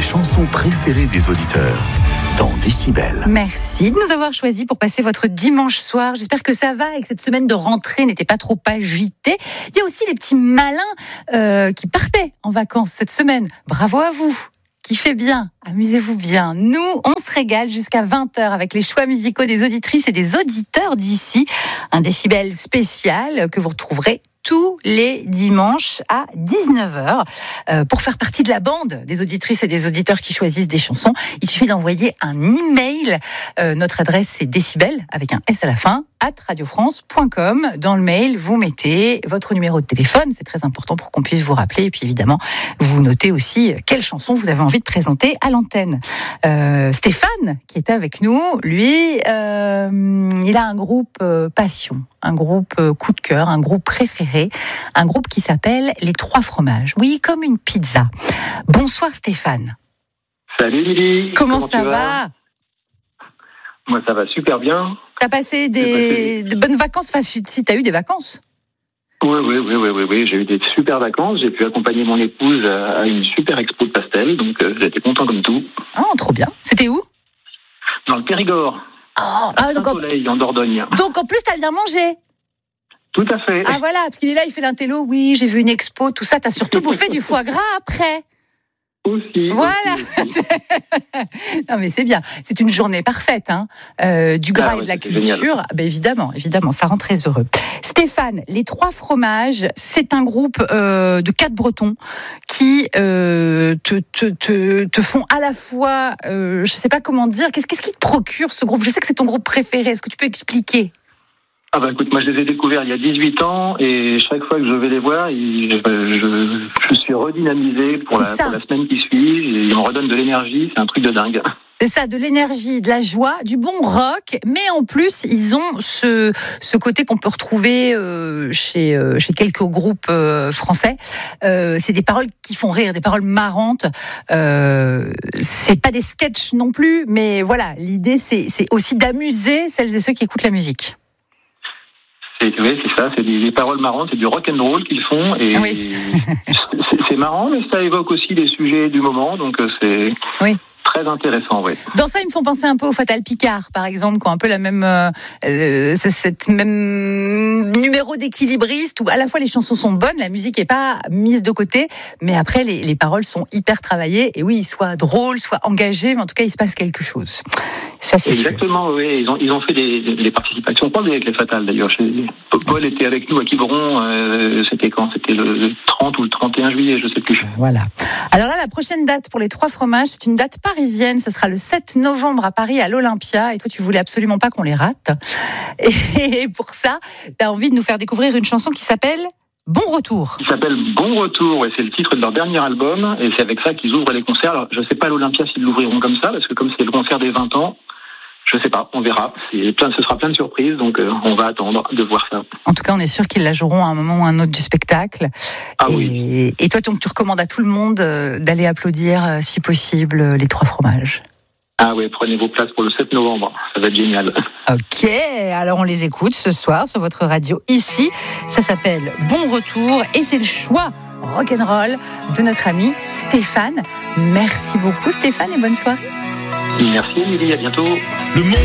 chansons préférées des auditeurs dans Décibel. Merci de nous avoir choisis pour passer votre dimanche soir. J'espère que ça va et que cette semaine de rentrée n'était pas trop agitée. Il y a aussi les petits malins qui partaient en vacances cette semaine. Bravo à vous. Kiffez bien, amusez-vous bien. Nous, on se régale jusqu'à 20h avec les choix musicaux des auditrices et des auditeurs d'ici. Un Décibel spécial que vous retrouverez tous les dimanches à 19h. Pour faire partie de la bande des auditrices et des auditeurs qui choisissent des chansons, il suffit d'envoyer un email. Notre adresse, c'est décibel, avec un S à la fin, @radiofrance.com. Dans le mail, vous mettez votre numéro de téléphone, c'est très important pour qu'on puisse vous rappeler. Et puis évidemment, vous notez aussi quelle chanson vous avez envie de présenter à l'antenne. Stéphane, qui était avec nous, lui, il a un groupe passion, un groupe coup de cœur, un groupe préféré, un groupe qui s'appelle Les Trois Fromages. Oui, comme une pizza. Bonsoir Stéphane. Salut Lily. Comment ça va ? Moi ça va super bien. T'as passé de bonnes vacances, enfin, si t'as eu des vacances ? Oui, j'ai eu des super vacances. J'ai pu accompagner mon épouse à une super expo de pastel, donc j'étais content comme tout. Oh, trop bien. C'était où ? Dans le Périgord. Saint-Soleil, en Dordogne. Donc en plus, t'as bien mangé ? Tout à fait. Ah voilà, parce qu'il est là, il fait l'intello. Oui, j'ai vu une expo, tout ça. T'as surtout bouffé du foie gras après. Aussi. Voilà. Aussi. Non mais c'est bien. C'est une journée parfaite, hein. Du gras et de la culture. Ben évidemment, ça rend très heureux. Stéphane, Les Trois Fromages, c'est un groupe de 4 Bretons qui te font à la fois, je sais pas comment dire. Qu'est-ce qui te procure ce groupe ? Je sais que c'est ton groupe préféré. Est-ce que tu peux expliquer ? Ah bah écoute, moi je les ai découverts il y a 18 ans et chaque fois que je vais les voir, je suis redynamisé pour la semaine qui suit et ils me redonnent de l'énergie, c'est un truc de dingue. C'est ça, de l'énergie, de la joie, du bon rock, mais en plus ils ont ce côté qu'on peut retrouver chez quelques groupes français. C'est des paroles qui font rire, des paroles marrantes. C'est pas des sketchs non plus, mais voilà, l'idée c'est aussi d'amuser celles et ceux qui écoutent la musique. Oui, c'est ça, c'est des paroles marrantes, c'est du rock and roll qu'ils font et oui. c'est marrant, mais ça évoque aussi des sujets du moment, donc c'est très intéressant, oui. Dans ça, ils me font penser un peu au Fatal Picard, par exemple, qui ont un peu la même, cette même numéro d'équilibriste où à la fois les chansons sont bonnes, la musique est pas mise de côté, mais après les paroles sont hyper travaillées et oui, soit drôles, soit engagées, mais en tout cas il se passe quelque chose. Ça, c'est exactement, sûr. Oui. Ils ont fait des participations, pas avec les Fatales d'ailleurs. Paul était avec nous à Quiberon, c'était quand ? C'était le 30 ou le 31 juillet, je sais plus. Voilà. Alors là, la prochaine date pour Les Trois Fromages, c'est une date parisienne. Ce sera le 7 novembre à Paris, à l'Olympia. Et toi, tu voulais absolument pas qu'on les rate. Et pour ça, tu as envie de nous faire découvrir une chanson qui s'appelle Bon Retour. Qui s'appelle Bon Retour, et c'est le titre de leur dernier album. Et c'est avec ça qu'ils ouvrent les concerts. Alors, je sais pas à l'Olympia s'ils l'ouvriront comme ça, parce que comme c'est le concert des 20 ans, je sais pas, on verra. Ce sera plein de surprises, donc on va attendre de voir ça. En tout cas, on est sûr qu'ils la joueront à un moment ou à un autre du spectacle. Ah oui. Et toi, donc, tu recommandes à tout le monde d'aller applaudir, si possible, Les Trois Fromages. Ah oui, prenez vos places pour le 7 novembre, ça va être génial. Ok, alors on les écoute ce soir sur votre radio ici. Ça s'appelle Bon Retour et c'est le choix rock'n'roll de notre ami Stéphane. Merci beaucoup Stéphane et bonne soirée. Merci Lily, à bientôt.